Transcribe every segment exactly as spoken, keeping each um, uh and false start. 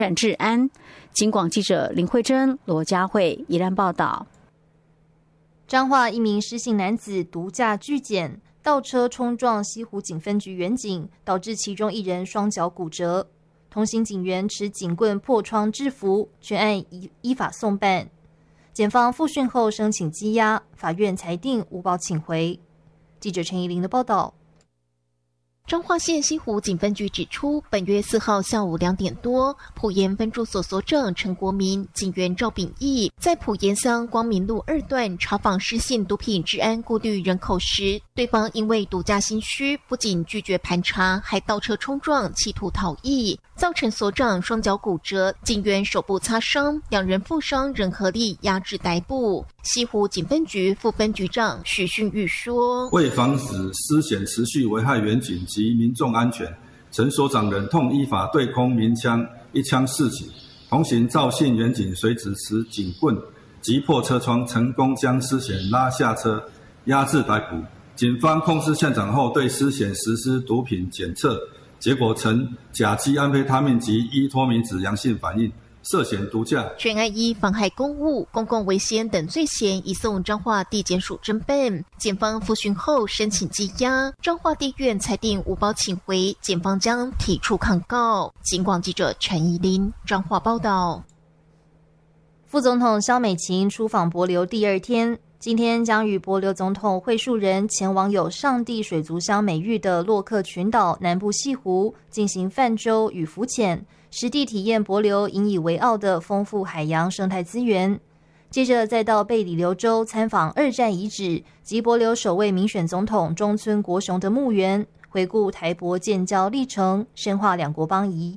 展治安。警广记者林慧珍、罗佳慧宜兰报道。 彰化一名失信男子毒驾拒检，倒车冲撞西湖警分局员警，导致其中一人双脚骨折。同行警员持警棍破窗制服，全案依依法送办。检方复讯后申请羁押，法院裁定无保请回。记者陈怡玲的报道。 彰化县西湖警分局指出，本月四号下午两点多，埔盐分驻所所长陈国民、警员赵炳义在埔盐乡光明路二段查访失信毒品治安过滤人口时，对方因为毒驾心虚，不仅拒绝盘查，还倒车冲撞，企图逃逸，造成所长双脚骨折，警员手部擦伤，两人负伤仍合力押至逮捕。西湖警分局副分局长许训玉说：“ 为防止失险持续危害员警及民众安全，陈所长忍痛依法对空鸣枪，一枪四起。同行赵姓员警随即持警棍击破车窗，成功将失险拉下车，押至逮捕。警方控制现场后，对失险实施毒品检测，结果呈甲基安非他命及依托米酯阳性反应。”涉嫌毒驾， 全案依妨害公务、公共危险等罪嫌移送彰化地检署侦办。检方复讯后申请羁押，彰化地院裁定无保请回，检方将提出抗告。警广记者陈怡琳彰化报道。 副总统萧美琴出访帛琉第二天，今天将与帛琉总统会述人前往有上帝水族箱美誉的洛克群岛南部西湖进行泛舟与浮潜，实地体验帛琉引以为傲的丰富海洋生态资源。接着再到贝里琉州参访二战遗址及帛琉首位民选总统中村国雄的墓园，回顾台帛建交历程，深化两国邦谊。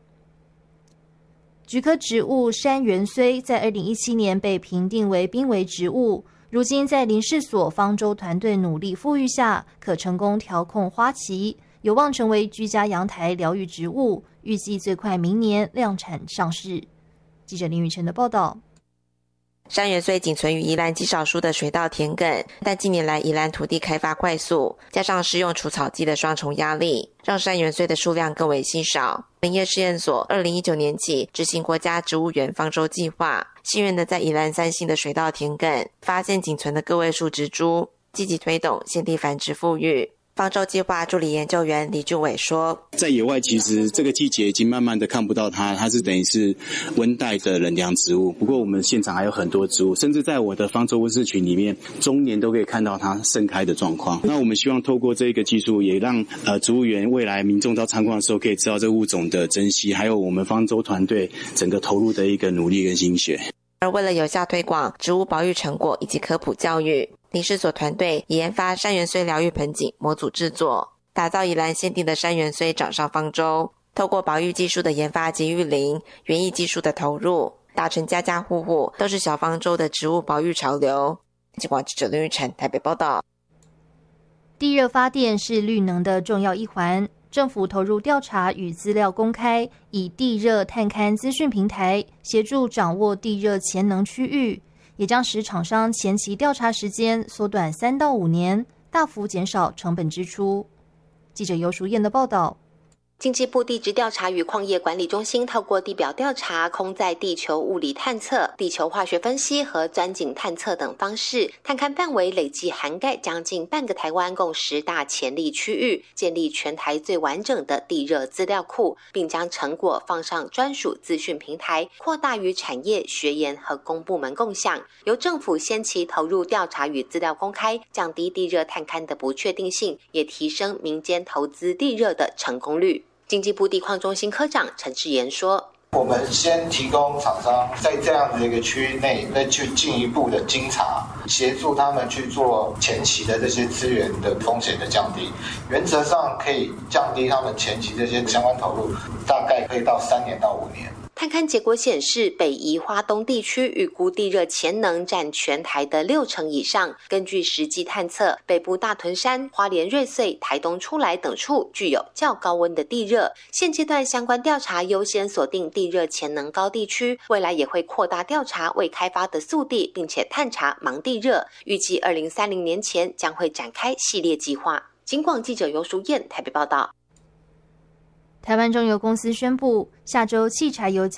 菊科植物山芫荽在二零一七年被评定为濒危植物，如今在林试所方舟团队努力复育下，可成功调控花期，有望成为居家阳台疗愈植物，预计最快明年量产上市。记者林宇晨的报道。 山芫荽仅存于宜兰极少数的水稻田埂，但近年来宜兰土地开发快速，加上施用除草剂的双重压力，让山芫荽的数量更为稀少。林业试验所二零一九年起执行国家植物园方舟计划，幸运的在宜兰三星的水稻田埂发现仅存的个位数植株，积极推动现地繁殖复育。方舟计划助理研究员李俊伟说， 在野外其实这个季节已经慢慢的看不到它，它是等于是温带的冷凉植物，不过我们现场还有很多植物，甚至在我的方舟温室群里面终年都可以看到它盛开的状况。那我们希望透过这个技术也让呃植物园未来民众到参观的时候可以知道这个物种的珍惜，还有我们方舟团队整个投入的一个努力跟心血。 而为了有效推广植物保育成果以及科普教育，林试所团队也研发山芫荽疗愈盆景模组制作，打造宜兰限定的山芫荽掌上方舟。透过保育技术的研发及育林，园艺技术的投入，达成家家户户都是小方舟的植物保育潮流。警广记者林玉成台北报道。 地热发电是绿能的重要一环，政府投入调查与资料公开，以地热探勘资讯平台协助掌握地热潜能区域，也将使厂商前期调查时间缩短三到五年，大幅减少成本支出。记者尤淑燕的报道。 经济部地质调查与矿业管理中心透过地表调查、空载地球物理探测、地球化学分析和钻井探测等方式，探勘范围累计涵盖将近半个台湾共十大潜力区域，建立全台最完整的地热资料库，并将成果放上专属资讯平台，扩大与产业、学研和公部门共享。由政府先期投入调查与资料公开，降低地热探勘的不确定性，也提升民间投资地热的成功率。经济部地矿中心科长陈志言说， 我们先提供厂商在这样的一个区域内再去进一步的精查，协助他们去做前期的这些资源的风险的降低，原则上可以降低他们前期这些相关投入，大概可以到三年到五年。 探勘结果显示，北宜花东地区预估地热潜能占全台的六成以上。根据实际探测，北部大屯山、花莲瑞穗、台东出来等处具有较高温的地热。现阶段相关调查优先锁定地热潜能高地区，未来也会扩大调查未开发的宿地，并且探查盲地热。预计二零三零年前将会展开系列计划。警广记者尤淑燕台北报道。 台湾中油公司宣布，下周汽柴油价